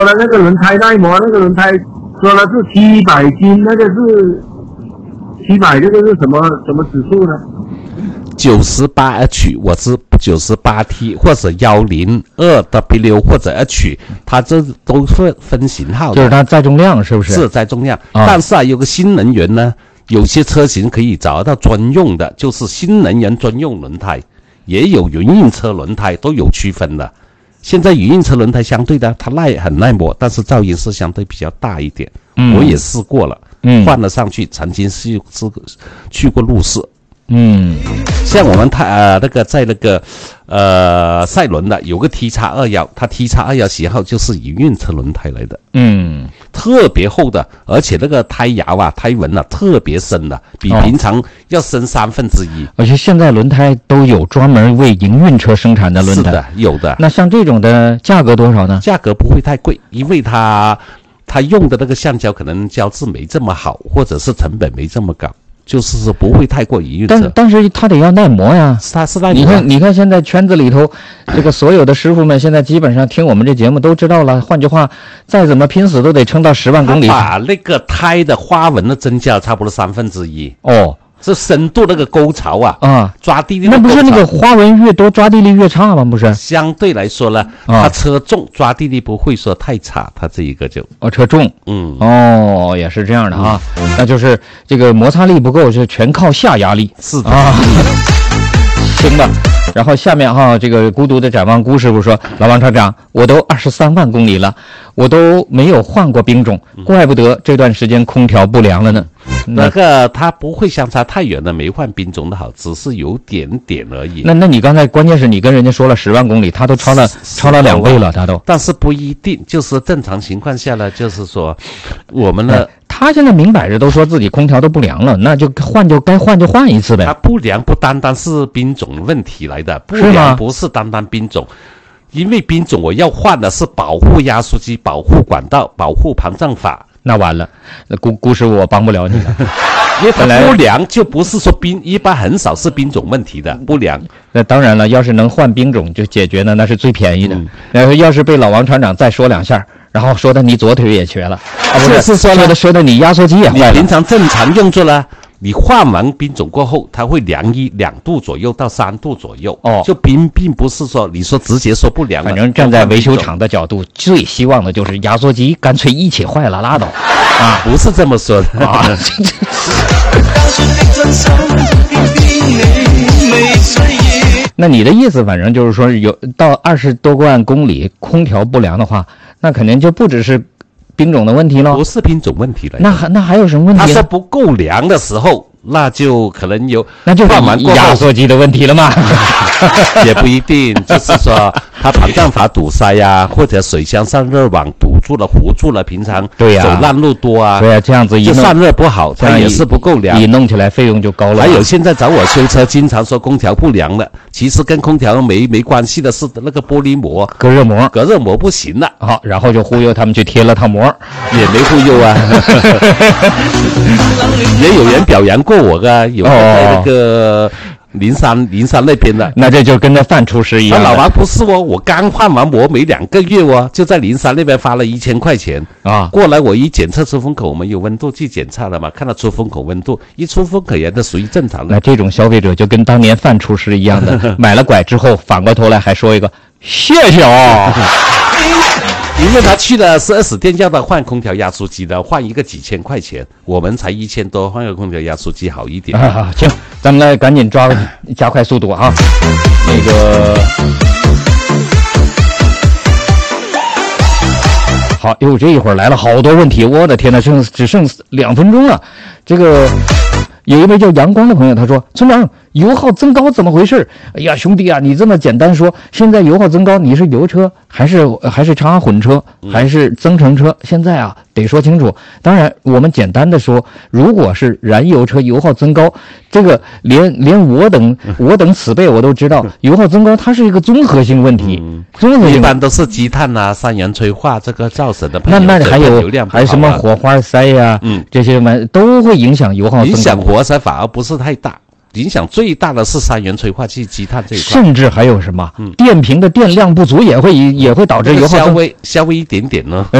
了那个轮胎耐磨，那个轮胎说了是700斤，那个是700，这个是什么指数呢 ？98H， 我是98T 或者102W 或者 H， 它这都会分型号的， 就是它载重量是不是？ 是载重量，但是有个新能源呢，有些车型可以找到专用的，就是新能源专用轮胎，也有云印车轮胎，都有区分的。现在云印车轮胎相对的，它很耐磨，但是噪音是相对比较大一点。我也试过了，换了上去，曾经是去过路试。像我们在那个赛伦的有个 TX21， 它 TX21型号就是云印车轮胎来的，特别厚的，而且那个胎摇啊、胎纹啊特别深的，比平常要深1/3。 而且现在轮胎都有专门为营运车生产的轮胎， 是的，有的。 那像这种的价格多少呢？ 价格不会太贵，因为它用的那个橡胶可能胶质没这么好，或者是成本没这么高。就是不会太过营运车， 但是它得要耐磨呀。 它是耐磨。 你看现在圈子里头，这个所有的师傅们现在基本上听我们这节目都知道了。换句话，再怎么拼死都得撑到10万公里。 把那个胎的花纹的增加差不多1/3。 哦， 是深度那个沟槽抓地力那不是那个花纹越多抓地力越差吗？不是， 相对来说呢，它车重抓地力不会说太差，它这一个就车重，也是这样的啊，那就是这个摩擦力不够，就全靠下压力。 是的行吧。然后下面这个孤独的展望，辜师傅说，老王厂长，我都23万公里了，我都没有换过冰种，怪不得这段时间空调不良了呢。 那个它不会相差太远的，没换冰种的好，只是有点点而已。 那你刚才关键是你跟人家说了10万公里，他都超了2倍了，他都。 但是不一定，就是正常情况下呢，就是说我们的。 他现在明摆着都说自己空调都不良了，那就该换就换一次呗。 它不良不单单是冰种问题来的，不良不是单单冰种，因为冰种我要换的是保护压缩机、保护管道、保护膨胀阀。 那完了，辜师傅我帮不了你了。 因为它不良就不是说一般很少是冰种问题的不良。 那当然了，要是能换冰种就解决呢，那是最便宜的。要是被老王厂长再说2下，然后说的你左腿也瘸了，不是说的你压缩机也坏了。 你平常正常用着呢，你换完冰种过后，它会凉2度左右到3度左右。就并不是说你说直接说不良。 反正站在维修厂的角度，最希望的就是压缩机干脆一起坏了拉倒。 不是这么说的那你的意思，反正就是说，有到20多万公里空调不良的话，那肯定就不只是冰种的问题了。 不是冰种问题了。 那还有什么问题？ 它是不够凉的时候，那就可能有， 那就是压缩机的问题了嘛。 也不一定，就是说它膨胀阀堵塞呀，或者水箱散热网堵住了、糊住了，平常走烂路多啊， 对呀，这样子就散热不好，它也是不够凉， 你弄起来费用就高了。 还有现在找我修车，经常说空调不良了，其实跟空调没关系的，是那个玻璃膜、 隔热膜不行了。 好，然后就忽悠他们去贴了套膜， 也没忽悠啊。也有人表扬过我啊，有在那个灵山那边的， 那这就跟那范厨师一样。 老王不是我刚换完膜没2个月就在灵山那边花了1000块钱过来，我一检测出风口，我们有温度去检测了嘛，看到出风口温度，一出风口也都属于正常的。 那这种消费者就跟当年范厨师一样的，买了拐之后反过头来还说一个谢谢因为他去的是4S店，要他换空调压缩机的，换一个几千块钱，我们才1000多，换个空调压缩机好一点。 行，咱们来赶紧加快速度啊！那个好，这一会儿来了好多问题，我的天哪，只剩2分钟了。这个有一位叫阳光的朋友，他说：“村长，油耗增高怎么回事？”哎呀，兄弟啊，你这么简单说，现在油耗增高，你是油车还是插混车还是增程车？现在得说清楚。当然，我们简单的说，如果是燃油车油耗增高，这个连我等此辈我都知道，油耗增高它是一个综合性问题。 一般都是积碳三元催化这个造成的。 那还有什么火花塞呀，这些都会影响油耗增高。 影响活塞反而不是太大。 影响最大的是三元催化剂积碳这一块， 甚至还有什么电瓶的电量不足也会导致油耗增。 稍微一点点呢。